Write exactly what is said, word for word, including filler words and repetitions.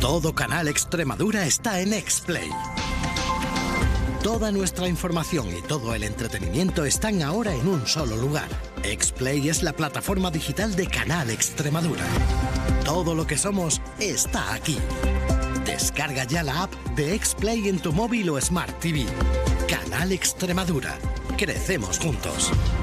Todo Canal Extremadura está en Explay. Toda nuestra información y todo el entretenimiento están ahora en un solo lugar. Explay es la plataforma digital de Canal Extremadura. Todo lo que somos está aquí. Descarga ya la app de Explay en tu móvil o Smart T V. Canal Extremadura. Crecemos juntos.